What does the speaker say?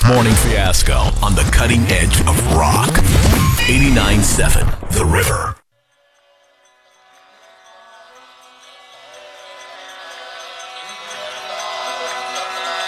Morning Fiasco on the cutting edge of rock. 89.7 The River.